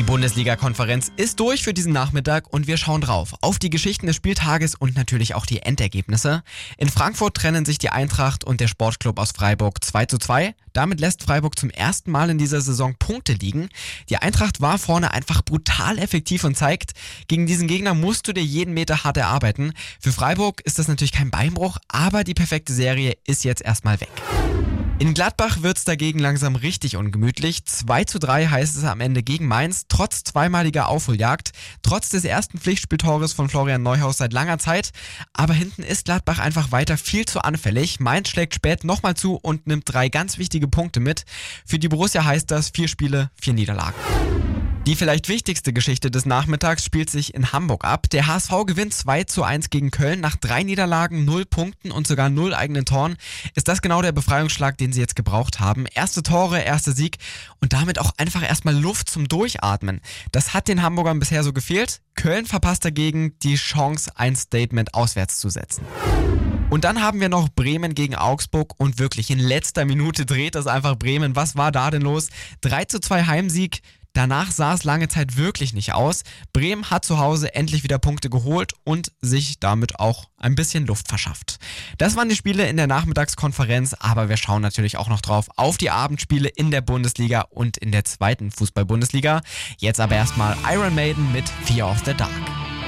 Bundesliga-Konferenz ist durch für diesen Nachmittag und wir schauen drauf auf die Geschichten des Spieltages und natürlich auch die Endergebnisse. In Frankfurt trennen sich die Eintracht und der Sportclub aus Freiburg 2:2. Damit lässt Freiburg zum ersten Mal in dieser Saison Punkte liegen. Die Eintracht war vorne einfach brutal effektiv und zeigt, gegen diesen Gegner musst du dir jeden Meter hart erarbeiten. Für Freiburg ist das natürlich kein Beinbruch, aber die perfekte Serie ist jetzt erstmal weg. In Gladbach wird's dagegen langsam richtig ungemütlich. 2:3 heißt es am Ende gegen Mainz, trotz zweimaliger Aufholjagd, trotz des ersten Pflichtspieltores von Florian Neuhaus seit langer Zeit. Aber hinten ist Gladbach einfach weiter viel zu anfällig. Mainz schlägt spät nochmal zu und nimmt 3 ganz wichtige Punkte mit. Für die Borussia heißt das 4 Spiele, 4 Niederlagen. Die vielleicht wichtigste Geschichte des Nachmittags spielt sich in Hamburg ab. Der HSV gewinnt 2:1 gegen Köln nach 3 Niederlagen, 0 Punkten und sogar 0 eigenen Toren. Ist das genau der Befreiungsschlag, den sie jetzt gebraucht haben? Erste Tore, erster Sieg und damit auch einfach erstmal Luft zum Durchatmen. Das hat den Hamburgern bisher so gefehlt. Köln verpasst dagegen die Chance, ein Statement auswärts zu setzen. Und dann haben wir noch Bremen gegen Augsburg und wirklich in letzter Minute dreht das einfach Bremen. Was war da denn los? 3:2 Heimsieg. Danach sah es lange Zeit wirklich nicht aus. Bremen hat zu Hause endlich wieder Punkte geholt und sich damit auch ein bisschen Luft verschafft. Das waren die Spiele in der Nachmittagskonferenz, aber wir schauen natürlich auch noch drauf auf die Abendspiele in der Bundesliga und in der zweiten Fußball-Bundesliga. Jetzt aber erstmal Iron Maiden mit Fear of the Dark.